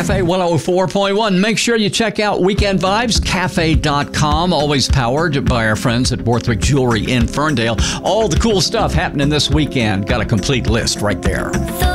Cafe 104.1. Make sure you check out weekendvibescafe.com, always powered by our friends at Borthwick Jewelry in Ferndale. All the cool stuff happening this weekend. Got a complete list right there.